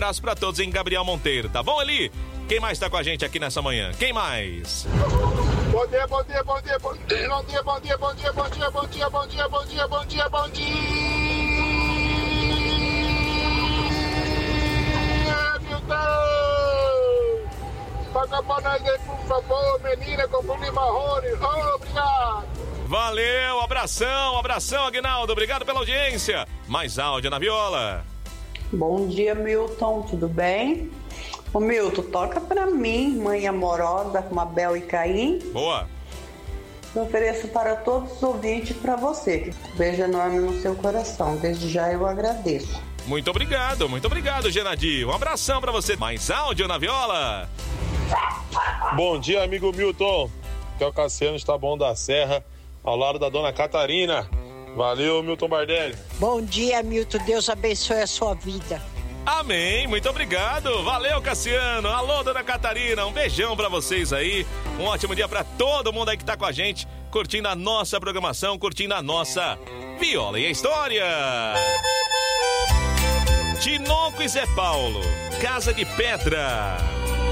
abraço pra todos em Gabriel Monteiro, tá bom, Eli? Quem mais tá com a gente aqui nessa manhã? Quem mais? Bom dia, bom dia, bom dia, bom dia, bom dia, bom dia, bom dia, bom dia, bom dia, bom dia, bom dia, bom dia, bom dia, Milton! Toca pra nós aí, por favor, menina, com o Marrone. Obrigado! Valeu, abração, Aguinaldo, obrigado pela audiência. Mais áudio na viola. Bom dia, Milton, tudo bem? Ô Milton, toca pra mim, Mãe Amorosa, com Mabel e Caim. Boa. Eu ofereço para todos os ouvintes e para você. Beijo enorme no seu coração. Desde já eu agradeço. Muito obrigado, Genadi. Um abração pra você. Mais áudio na viola. Bom dia, amigo Milton. Que é o Cassiano está bom da Serra, ao lado da dona Catarina. Valeu, Milton Bardelli. Bom dia, Milton. Deus abençoe a sua vida. Amém, muito obrigado. Valeu, Cassiano. Alô, dona Catarina, um beijão pra vocês aí. Um ótimo dia pra todo mundo aí que tá com a gente, curtindo a nossa programação, curtindo a nossa Viola e a História. Tinoco e Zé Paulo, Casa de Pedra.